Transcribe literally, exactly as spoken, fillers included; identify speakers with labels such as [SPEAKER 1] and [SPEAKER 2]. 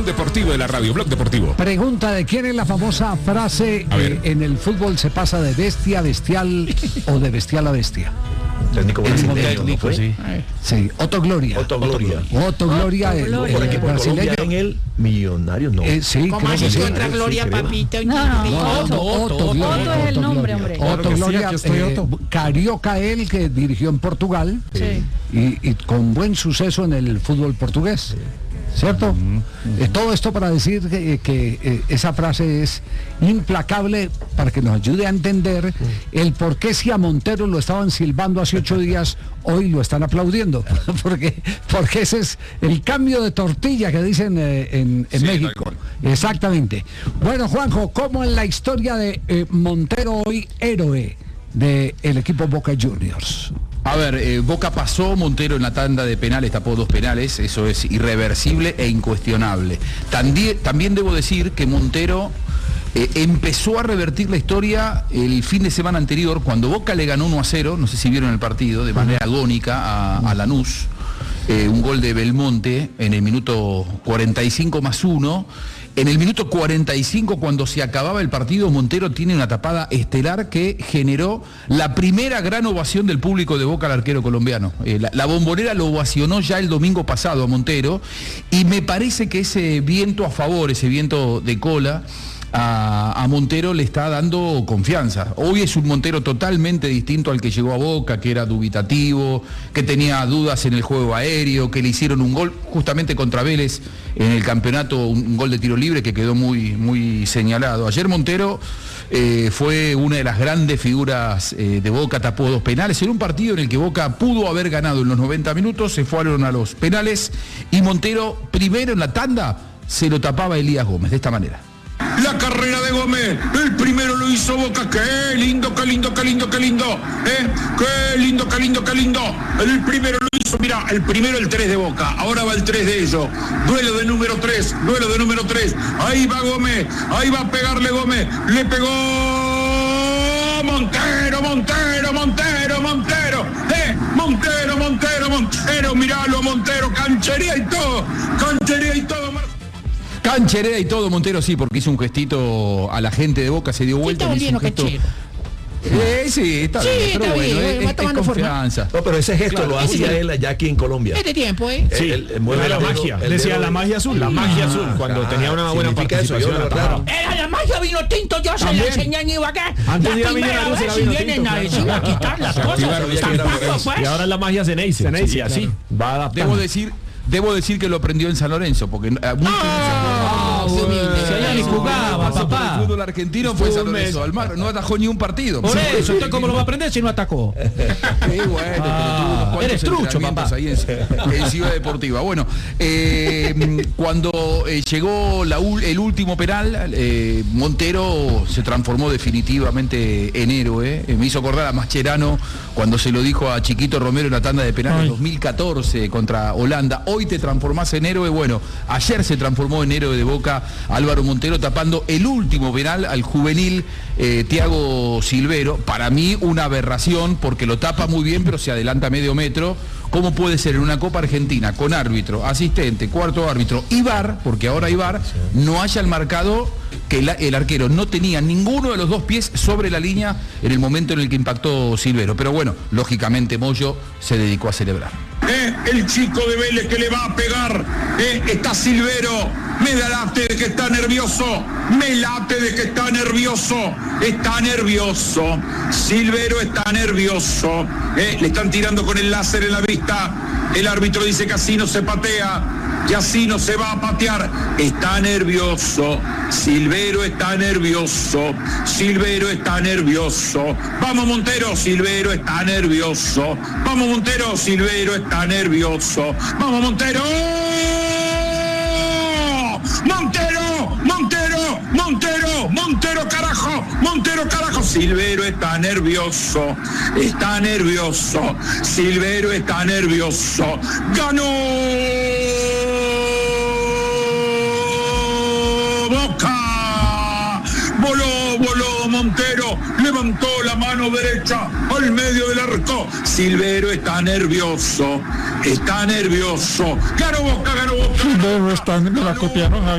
[SPEAKER 1] deportivo de la radio, Blog Deportivo.
[SPEAKER 2] Pregunta de quién es la famosa frase eh, en el fútbol se pasa de bestia a bestial o de bestial a bestia.
[SPEAKER 3] Técnico brasileño, ¿no fue?
[SPEAKER 2] Sí. Sí, Otto Gloria.
[SPEAKER 3] Otto Gloria.
[SPEAKER 2] Otto Gloria, el,
[SPEAKER 3] Por
[SPEAKER 2] el
[SPEAKER 3] equipo
[SPEAKER 2] brasileño.
[SPEAKER 3] en el Millonario, no.
[SPEAKER 2] Eh, sí,
[SPEAKER 4] ¿Cómo así
[SPEAKER 2] que
[SPEAKER 4] contra
[SPEAKER 2] sí.
[SPEAKER 4] Gloria,
[SPEAKER 3] Sí,
[SPEAKER 4] papito?
[SPEAKER 2] No, no, Otto, Otto, Gloria,
[SPEAKER 5] Otto es el nombre, hombre.
[SPEAKER 2] Otto
[SPEAKER 6] Claro que sí,
[SPEAKER 2] Gloria,
[SPEAKER 6] aquí estoy,
[SPEAKER 2] eh,
[SPEAKER 6] Otto.
[SPEAKER 2] carioca él, que dirigió en Portugal,
[SPEAKER 5] Sí.
[SPEAKER 2] y, y con buen suceso en el fútbol portugués. ¿Cierto? Uh-huh. Eh, todo esto para decir que, que eh, esa frase es implacable para que nos ayude a entender uh-huh. el por qué si a Montero lo estaban silbando hace ocho días, hoy lo están aplaudiendo. porque, porque ese es el cambio de tortilla que dicen eh, en, en sí, México. Exactamente. Bueno, Juanjo, ¿cómo en la historia de eh, Montero hoy héroe del equipo Boca Juniors?
[SPEAKER 7] A ver, eh, Boca pasó, Montero en la tanda de penales tapó dos penales, eso es irreversible e incuestionable. También, también debo decir que Montero eh, empezó a revertir la historia el fin de semana anterior, cuando Boca le ganó uno a cero, no sé si vieron el partido, de manera agónica a, a Lanús, eh, un gol de Belmonte en el minuto cuarenta y cinco más uno. En el minuto cuarenta y cinco, cuando se acababa el partido, Montero tiene una tapada estelar que generó la primera gran ovación del público de Boca al arquero colombiano. Eh, la, la Bombonera lo ovacionó ya el domingo pasado a Montero, y me parece que ese viento a favor, ese viento de cola, A, a Montero le está dando confianza. Hoy es un Montero totalmente distinto al que llegó a Boca, que era dubitativo, que tenía dudas en el juego aéreo, que le hicieron un gol justamente contra Vélez en el campeonato, un, un gol de tiro libre que quedó muy, muy señalado. Ayer Montero eh, fue una de las grandes figuras eh, de Boca, tapó dos penales en un partido en el que Boca pudo haber ganado en los noventa minutos, se fueron a los penales y Montero primero en la tanda se lo tapaba Elías Gómez de esta manera.
[SPEAKER 8] La carrera de Gómez, el primero lo hizo Boca, qué lindo, qué lindo, qué lindo, qué lindo, ¿eh? Qué lindo, qué lindo, qué lindo, el primero lo hizo, mira, el primero el tres de Boca, ahora va el tres de ellos, duelo de número tres, duelo de número tres, ahí va Gómez, ahí va a pegarle Gómez, le pegó Montero, Montero, Montero, Montero, ¿eh? Montero, Montero, Montero, miralo Montero, canchería y todo, canchería y todo,
[SPEAKER 7] Canchereda y todo, Montero sí, porque hizo un gestito a la gente de Boca, se dio vuelta y hizo un gesto. Eh, sí, está
[SPEAKER 4] sí,
[SPEAKER 7] bien, pero
[SPEAKER 4] está
[SPEAKER 7] bueno,
[SPEAKER 4] bien,
[SPEAKER 7] es,
[SPEAKER 4] va
[SPEAKER 7] es
[SPEAKER 4] tomando
[SPEAKER 7] confianza.
[SPEAKER 3] No, pero ese gesto
[SPEAKER 7] Claro,
[SPEAKER 3] lo hacía
[SPEAKER 4] sí.
[SPEAKER 3] él allá aquí en Colombia.
[SPEAKER 4] Este tiempo, ¿eh?
[SPEAKER 3] Sí.
[SPEAKER 6] El,
[SPEAKER 3] el, mueve
[SPEAKER 6] la
[SPEAKER 3] el dedo,
[SPEAKER 6] magia,
[SPEAKER 3] el
[SPEAKER 6] decía
[SPEAKER 3] dedo.
[SPEAKER 6] la magia azul, la magia azul, cuando
[SPEAKER 3] ah,
[SPEAKER 6] tenía una buena
[SPEAKER 3] significa eso,
[SPEAKER 6] participación.
[SPEAKER 3] yo,
[SPEAKER 6] la
[SPEAKER 3] claro.
[SPEAKER 6] tapaba.
[SPEAKER 4] Era la magia vino tinto, yo se la
[SPEAKER 6] También.
[SPEAKER 4] enseñé en Ibagué.
[SPEAKER 6] Antes
[SPEAKER 4] La
[SPEAKER 6] de ir a
[SPEAKER 4] primera
[SPEAKER 6] Millonarios
[SPEAKER 4] vez
[SPEAKER 6] era
[SPEAKER 4] si
[SPEAKER 6] vino
[SPEAKER 4] vienen
[SPEAKER 6] tinto,
[SPEAKER 4] a decir
[SPEAKER 6] claro.
[SPEAKER 4] a quitar las
[SPEAKER 1] Se
[SPEAKER 4] cosas.
[SPEAKER 1] activaron los
[SPEAKER 4] Tampoco,
[SPEAKER 1] tiempos.
[SPEAKER 4] pues.
[SPEAKER 6] Y ahora es la magia Ceneice, Ceneice,
[SPEAKER 1] Sí,
[SPEAKER 6] así, va adaptando.
[SPEAKER 7] Debo decir, debo decir que lo aprendió en San Lorenzo, porque muchos
[SPEAKER 4] Ah,
[SPEAKER 7] no se acuerdan.
[SPEAKER 4] humilde.
[SPEAKER 5] Si allá ni jugaba,
[SPEAKER 7] Pasó por
[SPEAKER 5] papá.
[SPEAKER 7] el fútbol argentino, fue San Lorenzo Almagro, no atajó ni un partido.
[SPEAKER 5] Por
[SPEAKER 7] Sí,
[SPEAKER 5] eso, ¿usted cómo lo va a aprender si no atacó?
[SPEAKER 7] Sí, bueno,
[SPEAKER 5] Ah,
[SPEAKER 7] pero tuvo unos cuantos
[SPEAKER 5] eres trucho,
[SPEAKER 7] entrenamientos
[SPEAKER 5] papá.
[SPEAKER 7] ahí en, en Ciudad Deportiva. Bueno, eh, cuando eh, llegó la, el último penal, eh, Montero se transformó definitivamente en héroe. Eh, me hizo acordar a Mascherano cuando se lo dijo a Chiquito Romero en la tanda de penales en dos mil catorce contra Holanda. Hoy te transformás en héroe. Bueno, ayer se transformó en héroe de Boca Álvaro Montero, tapando el último penal al juvenil eh, Thiago Silvero. Para mí una aberración, porque lo tapa muy bien pero se adelanta medio metro. ¿Cómo puede ser en una Copa Argentina con árbitro, asistente, cuarto árbitro y V A R, porque ahora hay V A R, no haya marcado que el, el arquero no tenía ninguno de los dos pies sobre la línea en el momento en el que impactó Silvero? Pero bueno, lógicamente Moyo se dedicó a celebrar.
[SPEAKER 8] Eh, el chico de Vélez que le va a pegar, eh, está Silvero, me da late de que está nervioso, me late de que está nervioso, está nervioso, Silvero está nervioso, eh, le están tirando con el láser en la vista, el árbitro dice que así no se patea, que así no se va a patear, está nervioso, Silvero está nervioso, Silvero está nervioso, vamos Montero, Silvero está nervioso, vamos Montero, Silvero está nervioso, vamos Montero, Montero, Montero, Montero, Montero carajo, Montero carajo, Silvero está nervioso, está nervioso, Silvero está nervioso, ganó Boca, voló, voló Montero, levantó la mano derecha al medio del arco, Silvero está nervioso, está nervioso, ganó Boca, ganó Boca.
[SPEAKER 6] Silvero está, me la copiaron,